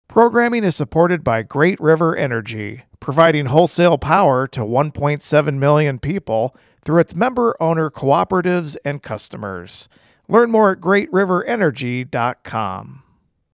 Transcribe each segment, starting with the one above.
Programming is supported by Great River Energy, providing wholesale power to 1.7 million people through its member-owner cooperatives and customers. Learn more at greatriverenergy.com.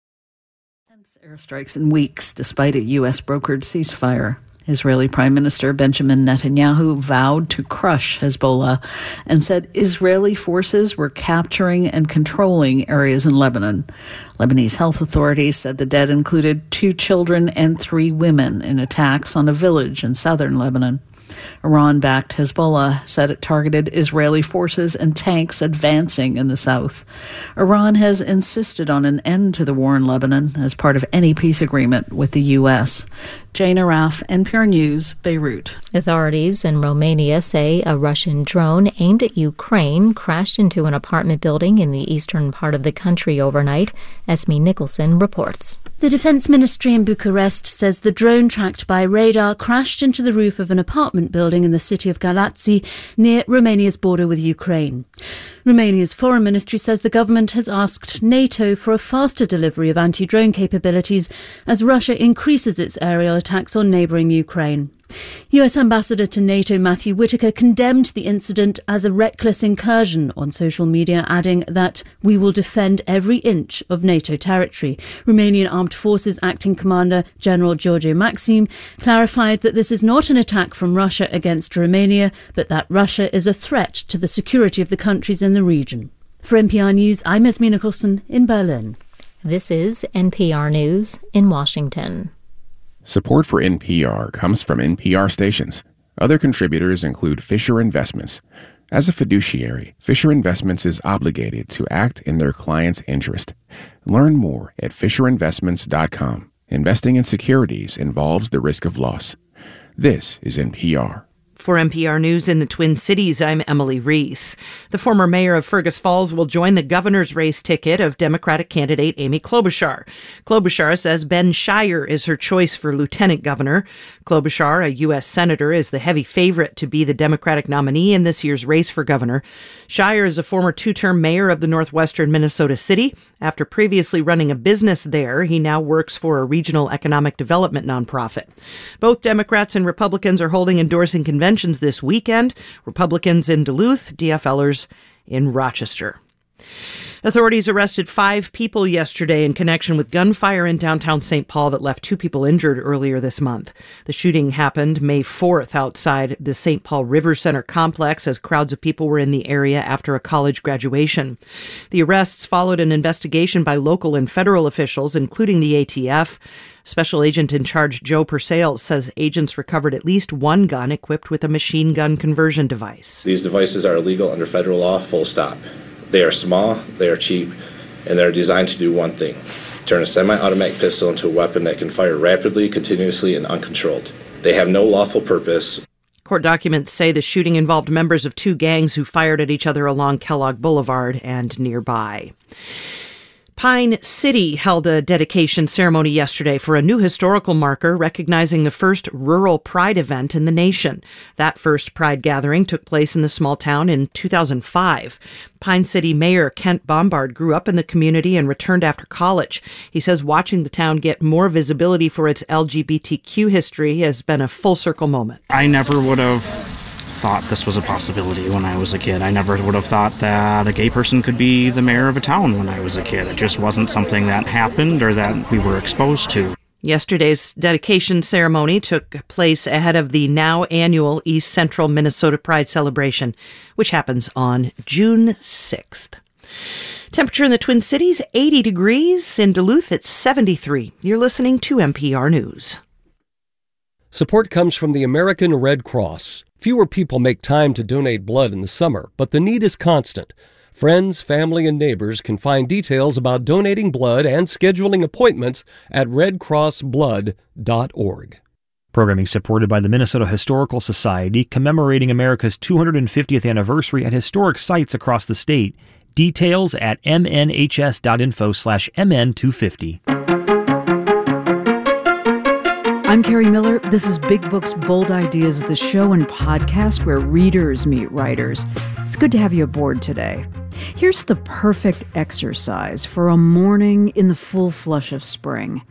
Airstrikes in weeks despite a U.S. brokered ceasefire. Israeli Prime Minister Benjamin Netanyahu vowed to crush Hezbollah and said Israeli forces were capturing and controlling areas in Lebanon. Lebanese health authorities said the dead included 2 children and 3 women in attacks on a village in southern Lebanon. Iran-backed Hezbollah said it targeted Israeli forces and tanks advancing in the south. Iran has insisted on an end to the war in Lebanon as part of any peace agreement with the U.S. Jane Araf, NPR News, Beirut. Authorities in Romania say a Russian drone aimed at Ukraine crashed into an apartment building in the eastern part of the country overnight. Esme Nicholson reports. The Defense Ministry in Bucharest says the drone tracked by radar crashed into the roof of an apartment building in the city of Galați, near Romania's border with Ukraine. Romania's foreign ministry says the government has asked NATO for a faster delivery of anti-drone capabilities as Russia increases its aerial attacks on neighbouring Ukraine. US Ambassador to NATO Matthew Whitaker condemned the incident as a reckless incursion on social media, adding that we will defend every inch of NATO territory. Romanian Armed Forces Acting Commander General George Maxim clarified that this is not an attack from Russia against Romania, but that Russia is a threat to the security of the countries in the region. For NPR News, I'm Esme Nicholson in Berlin. This is NPR News in Washington. Support for NPR comes from NPR stations. Other contributors include Fisher Investments. As a fiduciary, Fisher Investments is obligated to act in their client's interest. Learn more at FisherInvestments.com. Investing in securities involves the risk of loss. This is NPR. For NPR News in the Twin Cities, I'm Emily Reese. The former mayor of Fergus Falls will join the governor's race ticket of Democratic candidate Amy Klobuchar. Klobuchar says Ben Shire is her choice for lieutenant governor. Klobuchar, a U.S. senator, is the heavy favorite to be the Democratic nominee in this year's race for governor. Shire is a former 2-term mayor of the northwestern Minnesota city. After previously running a business there, he now works for a regional economic development nonprofit. Both Democrats and Republicans are holding endorsing conventions this weekend. Republicans in Duluth, DFLers in Rochester. Authorities arrested 5 people yesterday in connection with gunfire in downtown St. Paul that left 2 people injured earlier this month. The shooting happened May 4th outside the St. Paul River Center complex as crowds of people were in the area after a college graduation. The arrests followed an investigation by local and federal officials, including the ATF. Special Agent in Charge Joe Persales says agents recovered at least 1 gun equipped with a machine gun conversion device. These devices are illegal under federal law, full stop. They are small, they are cheap, and they're designed to do one thing: turn a semi-automatic pistol into a weapon that can fire rapidly, continuously, and uncontrolled. They have no lawful purpose. Court documents say the shooting involved members of 2 gangs who fired at each other along Kellogg Boulevard and nearby. Pine City held a dedication ceremony yesterday for a new historical marker recognizing the first rural pride event in the nation. That first pride gathering took place in the small town in 2005. Pine City Mayor Kent Bombard grew up in the community and returned after college. He says watching the town get more visibility for its LGBTQ history has been a full-circle moment. I never would have thought this was a possibility when I was a kid. I never would have thought that a gay person could be the mayor of a town when I was a kid. It just wasn't something that happened or that we were exposed to. Yesterday's dedication ceremony took place ahead of the now annual East Central Minnesota Pride celebration, which happens on June 6th. Temperature in the Twin Cities, 80 degrees. In Duluth, it's 73. You're listening to NPR News. Support comes from the American Red Cross. Fewer people make time to donate blood in the summer, but the need is constant. Friends, family, and neighbors can find details about donating blood and scheduling appointments at redcrossblood.org. Programming supported by the Minnesota Historical Society, commemorating America's 250th anniversary at historic sites across the state. Details at mnhs.info/mn250. I'm Carrie Miller. This is Big Books, Bold Ideas, the show and podcast where readers meet writers. It's good to have you aboard today. Here's the perfect exercise for a morning in the full flush of spring.